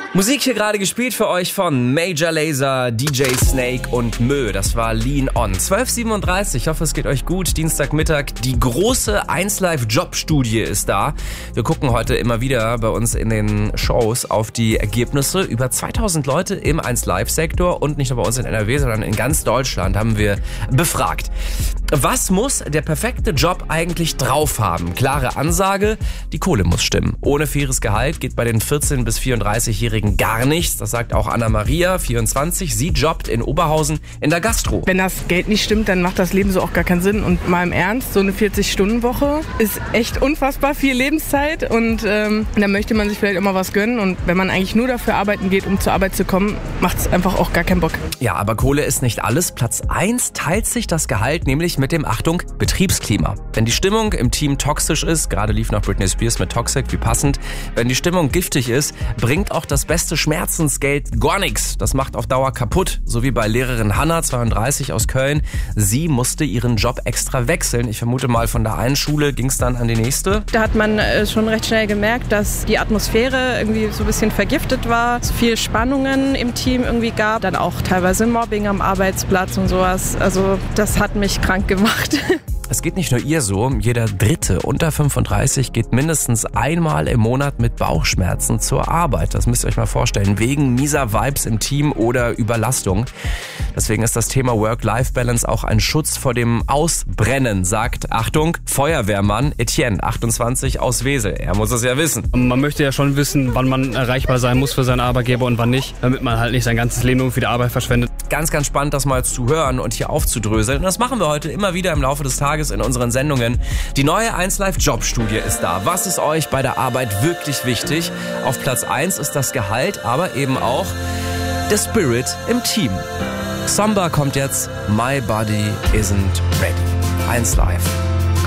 Musik hier gerade gespielt für euch von Major Lazer, DJ Snake und Mö. Das war Lean On. 12:37. Ich hoffe, es geht euch gut. Dienstagmittag. Die große 1Live Jobstudie ist da. Wir gucken heute immer wieder bei uns in den Shows auf die Ergebnisse. Über 2000 Leute im 1Live-Sektor und nicht nur bei uns in NRW, sondern in ganz Deutschland haben wir befragt. Was muss der perfekte Job eigentlich drauf haben? Klare Ansage, die Kohle muss stimmen. Ohne faires Gehalt geht bei den 14- bis 34-Jährigen gar nichts. Das sagt auch Anna-Maria, 24. Sie jobbt in Oberhausen in der Gastro. Wenn das Geld nicht stimmt, dann macht das Leben so auch gar keinen Sinn. Und mal im Ernst, so eine 40-Stunden-Woche ist echt unfassbar viel Lebenszeit. Und da möchte man sich vielleicht immer was gönnen. Und wenn man eigentlich nur dafür arbeiten geht, um zur Arbeit zu kommen, macht es einfach auch gar keinen Bock. Ja, aber Kohle ist nicht alles. Platz 1 teilt sich das Gehalt nämlich mit dem, Achtung, Betriebsklima. Wenn die Stimmung im Team toxisch ist, gerade lief noch Britney Spears mit Toxic, wie passend, wenn die Stimmung giftig ist, bringt auch das beste Schmerzensgeld gar nichts. Das macht auf Dauer kaputt. So wie bei Lehrerin Hanna, 32 aus Köln. Sie musste ihren Job extra wechseln. Ich vermute mal, von der einen Schule ging es dann an die nächste. Da hat man schon recht schnell gemerkt, dass die Atmosphäre irgendwie so ein bisschen vergiftet war. Es viel Spannungen im Team irgendwie gab. Dann auch teilweise Mobbing am Arbeitsplatz und sowas. Also das hat mich krank gemacht. Es geht nicht nur ihr so, jeder Dritte unter 35 geht mindestens einmal im Monat mit Bauchschmerzen zur Arbeit. Das müsst ihr euch mal vorstellen, wegen mieser Vibes im Team oder Überlastung. Deswegen ist das Thema Work-Life-Balance auch ein Schutz vor dem Ausbrennen, sagt, Achtung, Feuerwehrmann Etienne, 28 aus Wesel. Er muss es ja wissen. Man möchte ja schon wissen, wann man erreichbar sein muss für seinen Arbeitgeber und wann nicht, damit man halt nicht sein ganzes Leben nur für die Arbeit verschwendet. Ganz, ganz spannend, das mal zu hören und hier aufzudröseln. Und das machen wir heute immer wieder im Laufe des Tages in unseren Sendungen. Die neue 1Live Jobstudie ist da. Was ist euch bei der Arbeit wirklich wichtig? Auf Platz 1 ist das Gehalt, aber eben auch der Spirit im Team. Samba kommt jetzt. My Body Isn't Ready. 1Live.